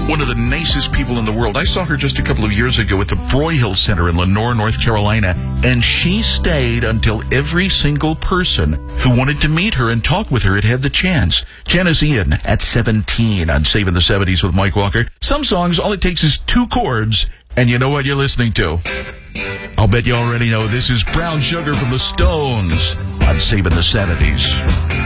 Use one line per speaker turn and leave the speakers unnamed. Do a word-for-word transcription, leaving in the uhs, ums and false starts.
one of the nicest people in the world. I saw her just a couple of years ago at the Broyhill Center in Lenore, North Carolina, and she stayed until every single person who wanted to meet her and talk with her had had the chance. Janis Ian at seventeen on Saving the seventies with Mike Walker. Some songs, all it takes is two chords, and you know what you're listening to. I'll bet you already know this is Brown Sugar from the Stones on Saving the seventies.